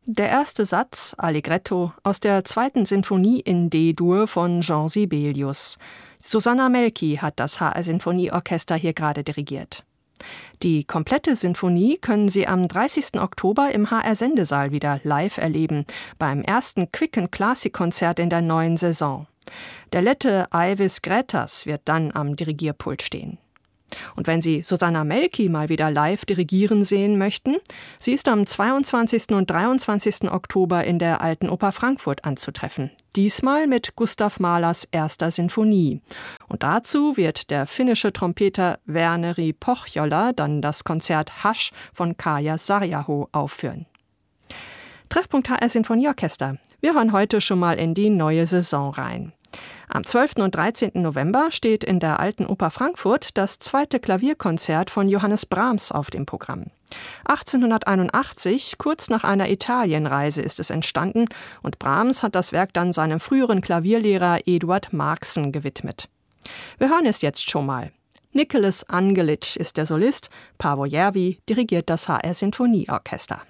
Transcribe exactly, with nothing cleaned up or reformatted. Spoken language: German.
Der erste Satz, Allegretto, aus der zweiten Sinfonie in D-Dur von Jean Sibelius. Susanna Melki hat das H R-Sinfonieorchester hier gerade dirigiert. Die komplette Sinfonie können Sie am dreißigsten Oktober im H R-Sendesaal wieder live erleben, beim ersten Quicken Classic-Konzert in der neuen Saison. Der Lette Aivis Grätas wird dann am Dirigierpult stehen. Und wenn Sie Susanna Melki mal wieder live dirigieren sehen möchten, sie ist am zweiundzwanzigsten und dreiundzwanzigsten Oktober in der Alten Oper Frankfurt anzutreffen. Diesmal mit Gustav Mahlers erster Sinfonie. Und dazu wird der finnische Trompeter Verneri Pohjola dann das Konzert Hush von Kaija Sarjaho aufführen. Treffpunkt H R-Sinfonieorchester. Wir hören heute schon mal in die neue Saison rein. Am zwölften und dreizehnten November steht in der Alten Oper Frankfurt das zweite Klavierkonzert von Johannes Brahms auf dem Programm. achtzehnhunderteinundachtzig, kurz nach einer Italienreise, ist es entstanden und Brahms hat das Werk dann seinem früheren Klavierlehrer Eduard Marxen gewidmet. Wir hören es jetzt schon mal. Nicholas Angelic ist der Solist, Paavo Järvi dirigiert das H R-Sinfonieorchester.